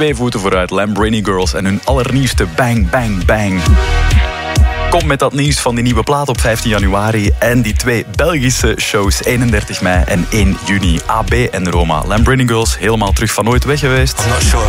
2 voeten vooruit. Lamborghini Girls en hun allernieuwste Bang Bang Bang. Kom met dat nieuws van die nieuwe plaat op 15 januari... en die 2 Belgische shows, 31 mei en 1 juni. AB en Roma. Lamborghini Girls, helemaal terug van nooit weg geweest. I'm not sure